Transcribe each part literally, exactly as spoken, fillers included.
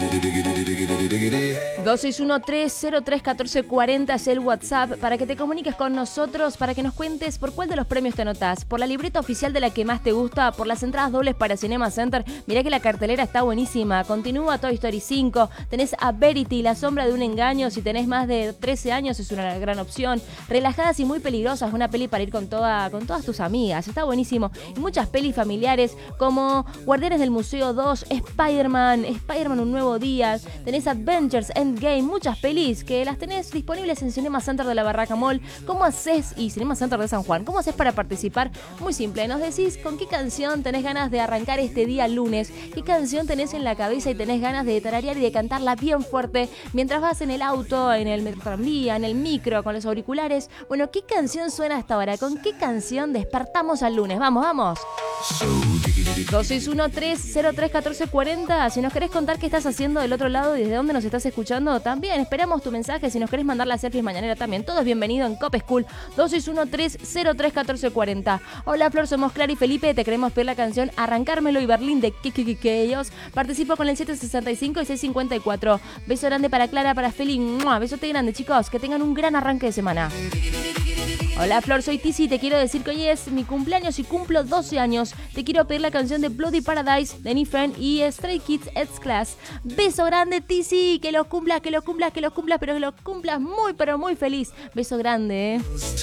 dos seis uno tres cero tres uno cuatro cuatro cero es el WhatsApp para que te comuniques con nosotros, para que nos cuentes por cuál de los premios te anotás, por la libreta oficial de la que más te gusta, por las entradas dobles para Cinema Center. Mirá que la cartelera está buenísima. Continúa Toy Story cinco, tenés a Verity, La sombra de un engaño. Si tenés más de trece años es una gran opción. Relajadas y muy peligrosas, una peli para ir con toda con todas tus amigas, está buenísimo. Y muchas pelis familiares como Guardianes del Museo dos, Spider-Man, Spider-Man un nuevo día. Tenés Avengers Endgame, muchas pelis que las tenés disponibles en Cinema Center de la Barraca Mall. ¿Cómo haces? Y Cinema Center de San Juan. ¿Cómo haces para participar? Muy simple, nos decís con qué canción tenés ganas de arrancar este día lunes, qué canción tenés en la cabeza y tenés ganas de tararear y de cantarla bien fuerte mientras vas en el auto, en el tranvía, en el micro, con los auriculares. Bueno, ¿qué canción suena hasta ahora? ¿Con qué canción despertamos al lunes? Vamos, vamos. dos seis uno tres cero tres uno cuatro cuatro cero. Si nos querés contar qué estás haciendo del otro lado y desde dónde nos estás escuchando, también esperamos tu mensaje. Si nos querés mandar la selfie mañanera también, todo es bienvenido en Cop School. dos seis uno tres cero tres uno cuatro cuatro cero. Hola Flor, somos Clara y Felipe, te queremos pedir la canción Arrancármelo y Berlín de Kikikikeyos. Participo con el siete sesenta y cinco y seis cincuenta y cuatro. Beso grande para Clara, para Feli. ¡Mua! Besote grande, chicos, que tengan un gran arranque de semana. Hola Flor, soy Tizi, te quiero decir que hoy es mi cumpleaños y cumplo doce años. Te quiero pedir la canción de Bloody Paradise de Nifren y Stray Kids X-Class. Beso grande Tizi, que lo cumplas, que lo cumplas, que lo cumplas, pero que lo cumplas muy, pero muy feliz. Beso grande, eh.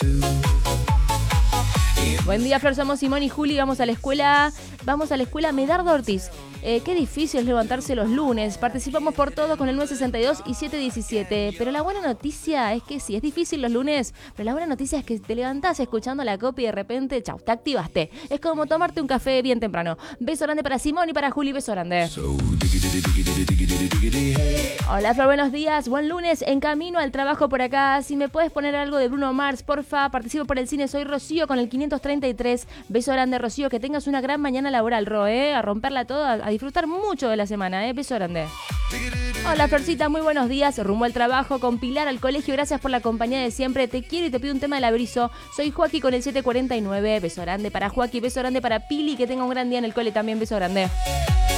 Buen día Flor, somos Simón y Juli, vamos a la escuela, vamos a la escuela Medardo Ortiz. Eh, qué difícil es levantarse los lunes. Participamos por todo con el nueve sesenta y dos y siete diecisiete. Pero la buena noticia es que sí, es difícil los lunes, pero la buena noticia es que te levantás escuchando la copia y de repente, chau, te activaste. Es como tomarte un café bien temprano. Beso grande para Simón y para Juli, beso grande. Hola Flor, buenos días, buen lunes, en camino al trabajo por acá. Si me puedes poner algo de Bruno Mars, porfa. Participo por el cine, soy Rocío con el quinientos treinta y tres. Beso grande Rocío, que tengas una gran mañana laboral, Ro, eh, a romperla toda, a disfrutar mucho de la semana, eh, beso grande. Hola Florcita, muy buenos días, rumbo al trabajo, con Pilar al colegio, gracias por la compañía de siempre, te quiero y te pido un tema del Abrizo. Soy Joaquín con el siete cuarenta y nueve, beso grande para Joaquín, beso grande para Pili, que tenga un gran día en el cole también, beso grande.